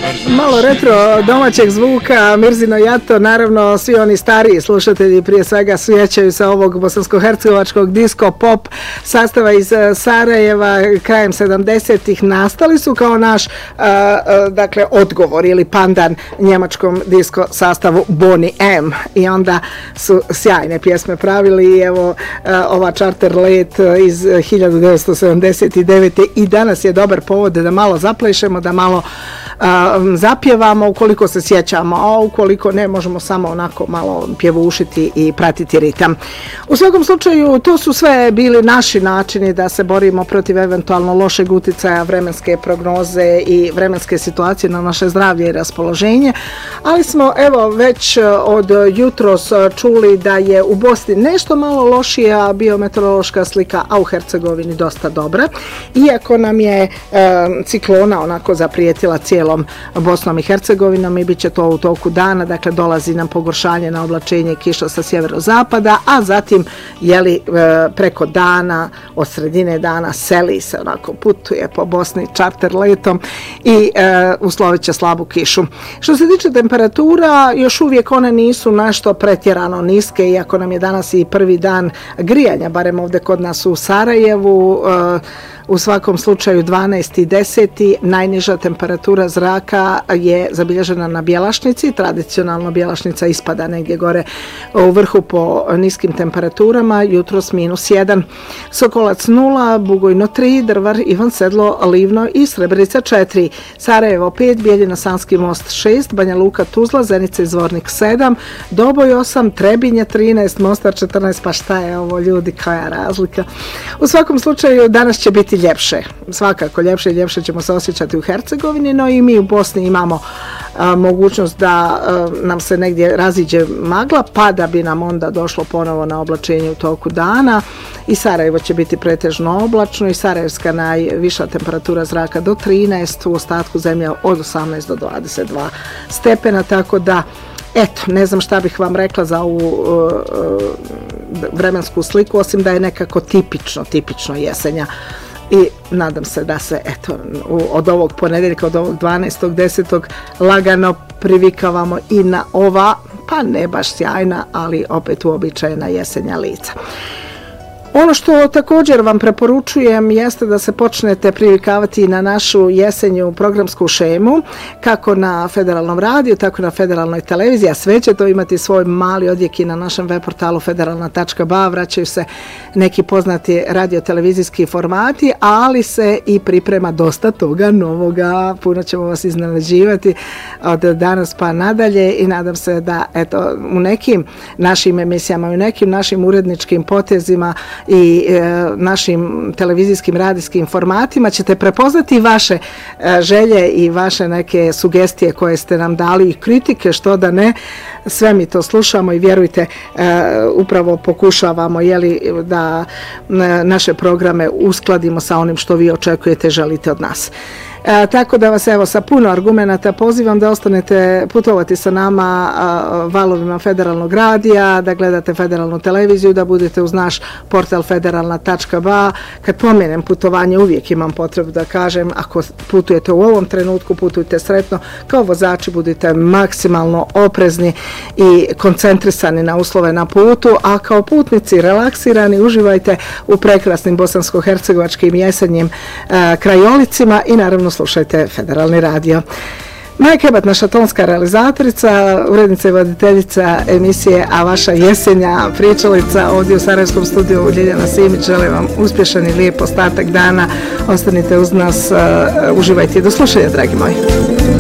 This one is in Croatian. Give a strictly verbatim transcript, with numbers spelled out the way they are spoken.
Malo retro domaćeg zvuka, Mirzino jato, naravno svi oni stariji slušatelji prije svega sjećaju se ovog bosansko-hercegovačkog disco pop sastava iz Sarajeva krajem sedamdesetih. Nastali su kao naš uh, uh, dakle odgovor ili pandan njemačkom disco sastavu Boney M. I onda su sjajne pjesme pravili i evo uh, ova Charter let iz hiljadu devetsto sedamdeset devete. I danas je dobar povod da malo zaplešemo, da malo uh, zapjevamo ukoliko se sjećamo, a ukoliko ne možemo samo onako malo pjevušiti i pratiti ritam. U svakom slučaju to su sve bili naši načini da se borimo protiv eventualno lošeg uticaja vremenske prognoze i vremenske situacije na naše zdravlje i raspoloženje, ali smo evo već od jutros čuli da je u Bosni nešto malo lošija biometeorološka slika, a u Hercegovini dosta dobra, iako nam je e, ciklona onako zaprijetila cijelom Bosnom i Hercegovinom i bit će to u toku dana, dakle dolazi nam pogoršanje na oblačenje kiša sa sjeverozapada, a zatim jeli e, preko dana, od sredine dana seli se, onako putuje po Bosni charter letom i e, uslovit će slabu kišu. Što se tiče temperatura, još uvijek one nisu nešto pretjerano niske, iako nam je danas i prvi dan grijanja, barem ovdje kod nas u Sarajevu, e, u svakom slučaju dvanaesti deseti najniža temperatura zraka je zabilježena na Bjelašnici. Tradicionalno Bjelašnica ispada negdje gore u vrhu po niskim temperaturama, jutros minus jedan. Sokolac nula, Bugojno tri, Drvar, Ivan Sedlo, Livno i Srebrnica četiri. Sarajevo pet, Bijeljina, Sanski most šest, Banja Luka, Tuzla, Zenica i Zvornik sedam, Doboj osam, Trebinje trinaest, Mostar četrnaest, pa šta je ovo ljudi, koja razlika. U svakom slučaju danas će biti ljepše, svakako ljepše i ljepše ćemo se osjećati u Hercegovini, no i mi u Bosni imamo a, mogućnost da a, nam se negdje raziđe magla, pa da bi nam onda došlo ponovo na oblačenje u toku dana. I Sarajevo će biti pretežno oblačno i sarajevska najviša temperatura zraka do trinaest, u ostatku zemlje od osamnaest do dvadeset dva stepena, tako da eto, ne znam šta bih vam rekla za ovu uh, uh, vremensku sliku, osim da je nekako tipično, tipično jesenja. I nadam se da se eto, od ovog ponedeljka, od ovog dvanaestog desetog lagano privikavamo i na ova, pa ne baš sjajna, ali opet uobičajena jesenja lica. Ono što također vam preporučujem jeste da se počnete privikavati na našu jesenju programsku šemu, kako na Federalnom radiju, tako na Federalnoj televiziji, a sve će to imati svoj mali odjek i na našem web portalu federalna tačka ba, vraćaju se neki poznati radio-televizijski formati, ali se i priprema dosta toga novoga, puno ćemo vas iznenađivati od danas pa nadalje i nadam se da eto, u nekim našim emisijama, u nekim našim uredničkim potezima i e, našim televizijskim radijskim formatima ćete prepoznati vaše e, želje i vaše neke sugestije koje ste nam dali i kritike, što da ne, sve mi to slušamo i vjerujte, e, upravo pokušavamo jeli, da e, naše programe uskladimo sa onim što vi očekujete i želite od nas. E, tako da vas evo sa puno argumenata pozivam da ostanete putovati sa nama a, valovima Federalnog radija, da gledate Federalnu televiziju, da budete uz naš portal federalna tačka ba. Kad pomenem putovanje, uvijek imam potrebu da kažem, ako putujete u ovom trenutku, putujte sretno, kao vozači budite maksimalno oprezni i koncentrisani na uslove na putu, a kao putnici relaksirani, uživajte u prekrasnim bosansko-hercegovačkim jesenjim a, krajolicima i naravno slušajte Federalni radio. Maja Kebat, naša tonska realizatorica, urednica i voditeljica emisije A vaša jesenja pričalica ovdje u Sarajevskom studiju Ljiljana Simić. Želim vam uspješan i lijep ostatak dana. Ostanite uz nas, uh, uživajte i do slušanja, dragi moji.